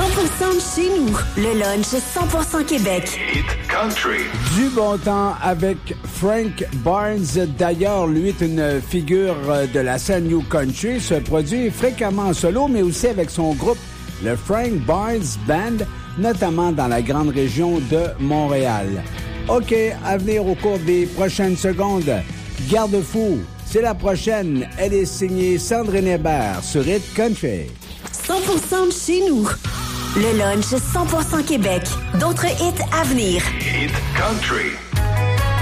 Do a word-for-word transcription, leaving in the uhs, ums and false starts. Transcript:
cent pour cent de chez nous. Le lunch cent pour cent Québec. Hit Country. Du bon temps avec Frank Barnes. D'ailleurs, lui est une figure de la scène New Country. Se produit fréquemment en solo, mais aussi avec son groupe, le Frank Barnes Band, notamment dans la grande région de Montréal. OK, à venir au cours des prochaines secondes. Garde-fou, c'est la prochaine. Elle est signée Sandrine Hébert sur Hit Country. cent pour cent de chez nous. Le lunch cent pour cent Québec. D'autres hits à venir. Hit Country.